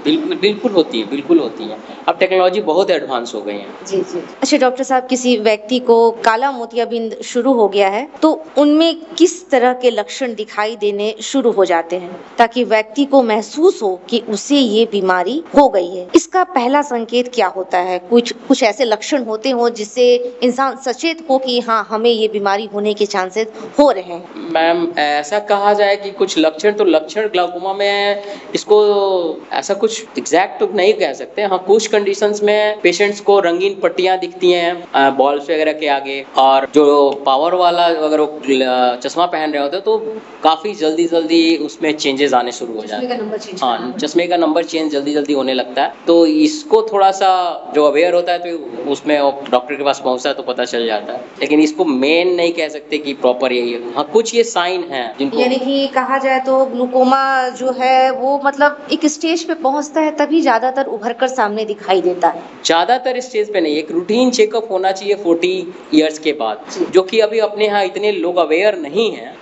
बिल्कुल, बिल्कुल होती हैं। अब टेक्नोलॉजी बहुत एडवांस हो गई है। जी, जी। अच्छा डॉक्टर साहब, किसी व्यक्ति को काला मोतियाबिंद शुरू हो गया है, तो उनमें किस तरह के लक्षण दिखाई देने शुरू हो जाते हैं, ताकि व्यक्ति को महसूस हो कि उसे ये बीमारी हो गई है? इसका पहला संकेत क्या होता है? कुछ कुछ ऐसे लक्षण होते हों जिससे इंसान सचेत हो कि हाँ, हमें ये बीमारी होने के चांसेस हो रहे हैं? मैम, ऐसा कहा जाए कि कुछ लक्षण ग्लाउकोमा में इसको ऐसा कुछ एग्जैक्ट तो नहीं कह सकते। हाँ, कुछ कंडीशंस में पेशेंट्स को रंगीन पट्टियां दिखती हैं बॉल्स वगैरह के आगे, और जो पावर वाला अगर वो चश्मा पहन रहे होते हैं तो काफी जल्दी जल्दी उसमें चेंजेस आने शुरू हो जाते हैं। हाँ, चश्मे का नंबर चेंज जल्दी जल्दी होने लगता है। तो इसको थोड़ा सा जो अवेयर होता है तो उसमें डॉक्टर के पास पहुंचता है तो पता चल जाता है, लेकिन इसको मेन नहीं कह सकते कि प्रॉपर यही है। हाँ, कुछ ये साइन हैं जिनको यानी कि कहा जाए तो ग्लूकोमा जो है वो मतलब एक स्टेज पे पहुंचता है तभी ज्यादातर उभर कर सामने दिखाई देता है। ज्यादातर स्टेज पे नहीं, एक रूटीन चेकअप होना चाहिए 40 इयर्स के बाद, जी। जो कि अभी अपने यहाँ इतने लोग अवेयर नहीं हैं।